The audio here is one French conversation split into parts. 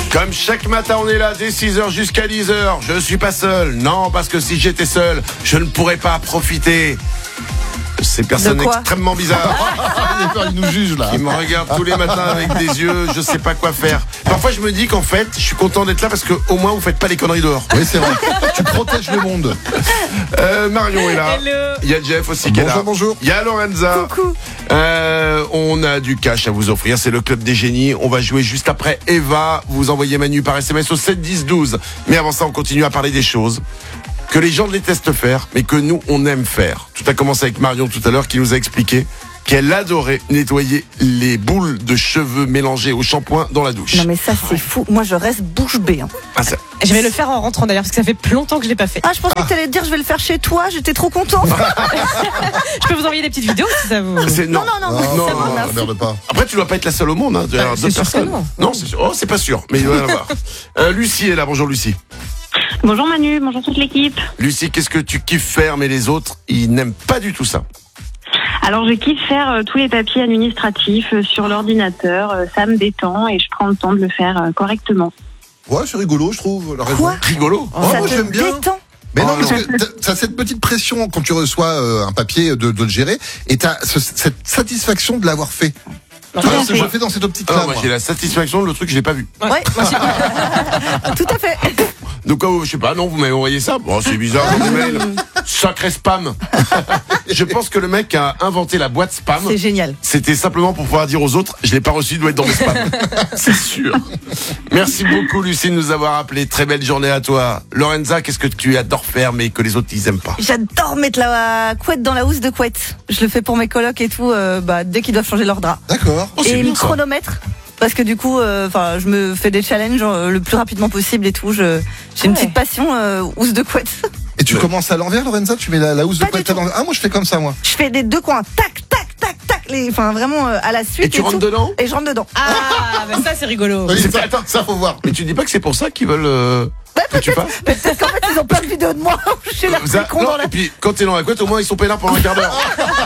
Comme chaque matin, on est là dès 6h jusqu'à 10h. Je suis pas seul. Non, parce que si j'étais seul, je ne pourrais pas profiter. Ces personnes extrêmement bizarres Il nous juge là. qui me regardent tous les matins avec des yeux, je sais pas quoi faire. Parfois je me dis qu'en fait, je suis content d'être là parce que au moins vous faites pas les conneries dehors. Oui, c'est vrai. Tu protèges le monde. Marion est là. Hello. Il y a Jeff aussi qui est là. Bonjour, bonjour. Il y a Lorenza. Coucou. On a du cash à vous offrir. C'est le Club des Génies. On va jouer juste après Eva. Vous envoyez Manu par SMS au 7 10 12. Mais avant ça, on continue à parler des choses que les gens détestent faire, mais que nous, on aime faire. Tout a commencé avec Marion tout à l'heure qui nous a expliqué qu'elle adorait nettoyer les boules de cheveux mélangées au shampoing dans la douche. Non mais ça c'est fou, moi je reste bouche bée. Hein. Ah, ça... Je vais le faire en rentrant d'ailleurs parce que ça fait longtemps que je l'ai pas fait. Ah je pensais que t'allais te dire je vais le faire chez toi, j'étais trop contente. Je peux vous envoyer des petites vidéos si ça vous. Non, merci. Merde pas. Après, tu dois pas être la seule au monde. Hein. Il y a c'est d'autres sûr que personnes. non. C'est sûr. Oh, c'est pas sûr, mais il doit y en avoir. Lucie est là. Bonjour Lucie. Bonjour Manu, bonjour toute l'équipe. Lucie, qu'est-ce que tu kiffes faire, mais les autres, ils n'aiment pas du tout ça. Alors je kiffe faire tous les papiers administratifs sur l'ordinateur, ça me détend et je prends le temps de le faire correctement. Ouais, c'est rigolo, je trouve. La raison. Quoi Rigolo. Oh, Ça moi te j'aime bien. détend. Mais non, Oh, parce non. que t'as cette petite pression quand tu reçois un papier de le gérer et t'as cette satisfaction de l'avoir fait. Non, Voilà, tout à fait. je le fais dans cette optique-là. Ah, moi, j'ai la satisfaction, le truc, je l'ai pas vu. Ouais, tout à fait. Donc, je sais pas, non, vous m'avez envoyé ça. Bon, c'est bizarre, vos emails. Sacré spam. Je pense que le mec a inventé la boîte spam. C'est génial. C'était simplement pour pouvoir dire aux autres, je l'ai pas reçu, il doit être dans mes spams. C'est sûr. Merci beaucoup, Lucie, de nous avoir appelé. Très belle journée à toi. Lorenza, qu'est-ce que tu adores faire, mais que les autres, ils aiment pas? J'adore mettre la couette dans la housse de couette. Je le fais pour mes colocs et tout, dès qu'ils doivent changer leur drap. D'accord. Oh, c'est Et bien, le ça. chronomètre. Parce que du coup, je me fais des challenges le plus rapidement possible et tout. J'ai une petite passion housse de couette. Et tu commences à l'envers, Lorenza? Tu mets la housse de Pas couette du à l'envers? Ah, moi je fais comme ça, moi. Je fais des deux coins, tac, tac, tac, tac, vraiment à la suite. Et tu rentres tout. dedans? Et je rentre dedans. Ah, bah ça c'est rigolo. Oui, attends, ça faut voir. Mais tu dis pas que c'est pour ça qu'ils veulent que tu fasses? Peut-être qu'en fait, ils ont plein de vidéos de moi où j'ai l'air Ça- très con non, dans la... et puis quand t'es dans la couette, au moins ils sont peinards pendant un quart d'heure.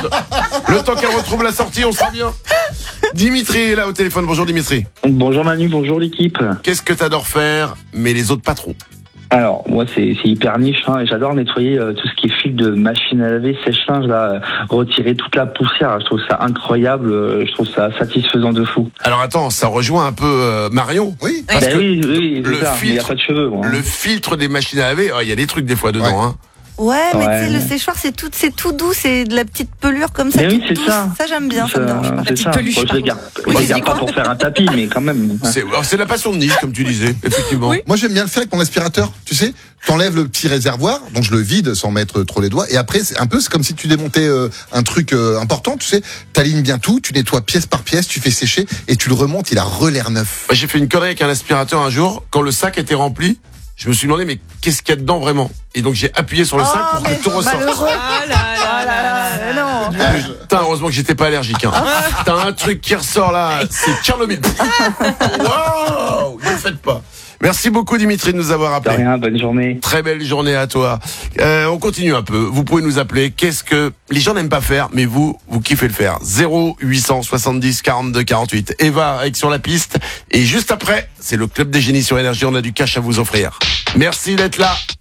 Le temps qu'elle retrouve la sortie, on sera bien. Dimitri est là au téléphone. Bonjour Dimitri. Bonjour Manu, bonjour l'équipe. Qu'est-ce que t'adores faire, mais les autres pas trop? Alors moi c'est hyper niche et j'adore nettoyer tout ce qui est fil de machine à laver, sèche-linge, là, retirer toute la poussière. Je trouve ça incroyable, je trouve ça satisfaisant de fou. Alors attends, ça rejoint un peu Marion. Oui. Parce que oui, le c'est ça. Mais il n'y a filtre- pas de cheveux. Moi, hein. Le filtre des machines à laver, il y a des trucs des fois dedans. Ouais. Hein. Ouais, mais Ouais. tu sais, le séchoir, c'est tout doux, c'est de la petite pelure comme ça. Mais oui, toute c'est douce. ça. Ça, j'aime bien, ça me dérange pas. C'est petite ça. peluche, Bon, je par les garde, Oui, je les tu dis garde pas quoi pour faire un tapis, mais quand même. C'est la passion de niche, comme tu disais, effectivement. Oui. Moi j'aime bien le faire avec mon aspirateur. Tu sais, t'enlèves le petit réservoir, donc je le vide sans mettre trop les doigts. Et après, c'est comme si tu démontais un truc important. Tu sais, t'alignes bien tout, tu nettoies pièce par pièce, tu fais sécher et tu le remontes. Il a l'air neuf. Moi, j'ai fait une connerie avec un aspirateur un jour. Quand le sac était rempli, je me suis demandé, mais qu'est-ce qu'il y a dedans vraiment? Et donc j'ai appuyé sur le sac pour que tout ressorte. malheureux. Ah là là là là. Non. Putain, heureusement que j'étais pas allergique. Hein. T'as un truc qui ressort là, c'est Tchernobyl. Waouh, ne le faites pas. Merci beaucoup Dimitri de nous avoir De appelé. rien, bonne journée. Très belle journée à toi. On continue un peu. Vous pouvez nous appeler. Qu'est-ce que les gens n'aiment pas faire, mais vous kiffez le faire. 0870 42 48. Eva avec sur la piste. Et juste après, c'est le Club des Génies sur Énergie. On a du cash à vous offrir. Merci d'être là.